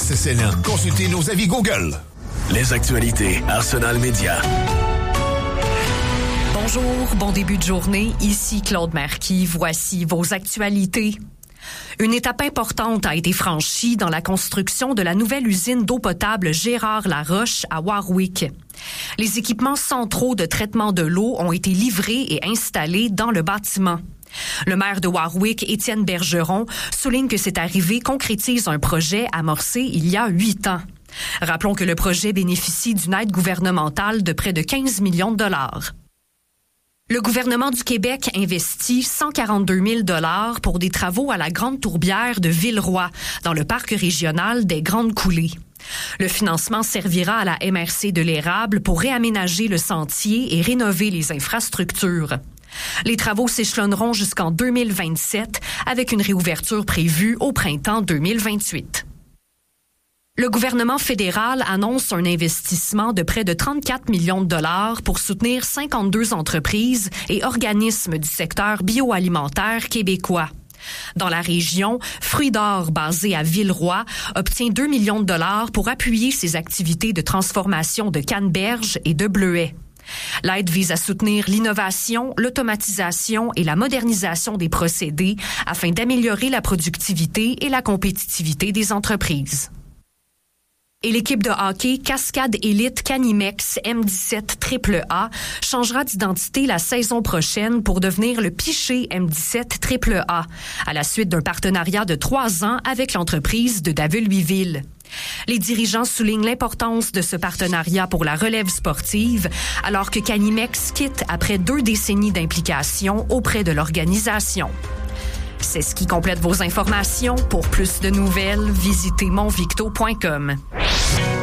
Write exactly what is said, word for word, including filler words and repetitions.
excellent. Consultez nos avis Google. Les actualités Arsenal Média. Bonjour, bon début de journée. Ici Claude Marquis. Voici vos actualités. Une étape importante a été franchie dans la construction de la nouvelle usine d'eau potable Gérard-Laroche à Warwick. Les équipements centraux de traitement de l'eau ont été livrés et installés dans le bâtiment. Le maire de Warwick, Étienne Bergeron, souligne que cette arrivée concrétise un projet amorcé il y a huit ans. Rappelons que le projet bénéficie d'une aide gouvernementale de près de quinze millions de dollars. Le gouvernement du Québec investit cent quarante-deux mille dollars pour des travaux à la Grande Tourbière de Villeroy, dans le parc régional des Grandes Coulées. Le financement servira à la M R C de l'Érable pour réaménager le sentier et rénover les infrastructures. Les travaux s'échelonneront jusqu'en deux mille vingt-sept, avec une réouverture prévue au printemps deux mille vingt-huit. Le gouvernement fédéral annonce un investissement de près de trente-quatre millions de dollars pour soutenir cinquante-deux entreprises et organismes du secteur bioalimentaire québécois. Dans la région, Fruits d'Or, basé à Villeroy, obtient deux millions de dollars pour appuyer ses activités de transformation de canneberge et de bleuets. L'aide vise à soutenir l'innovation, l'automatisation et la modernisation des procédés afin d'améliorer la productivité et la compétitivité des entreprises. Et l'équipe de hockey Cascade Élite Canimex M dix-sept triple A changera d'identité la saison prochaine pour devenir le Piché M dix-sept triple A, à la suite d'un partenariat de trois ans avec l'entreprise de David-Louisville. Les dirigeants soulignent l'importance de ce partenariat pour la relève sportive, alors que Canimex quitte après deux décennies d'implication auprès de l'organisation. C'est ce qui complète vos informations. Pour plus de nouvelles, visitez monvicto point com.